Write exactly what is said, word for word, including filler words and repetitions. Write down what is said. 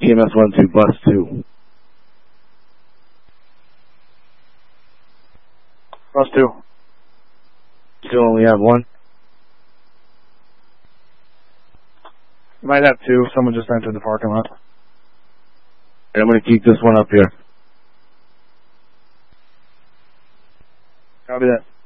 T M S one two, bus two. Bus two. Still only have one? You might have two. Someone just entered the parking lot. I'm going to keep this one up here. Copy that.